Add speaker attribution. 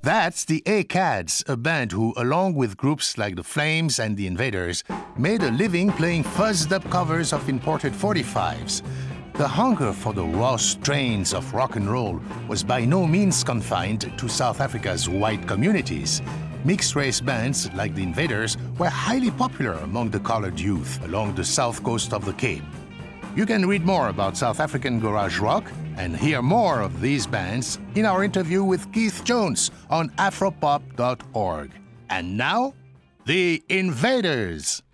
Speaker 1: That's the A-Cads, a band who, along with groups like the Flames and the Invaders, made a living playing fuzzed-up covers of imported 45s. The hunger for the raw strains of rock and roll was by no means confined to South Africa's white communities. Mixed-race bands like the Invaders were highly popular among the colored youth along the south coast of the Cape. You can read more about South African garage rock and hear more of these bands in our interview with Keith Jones on afropop.org. And now, the Invaders!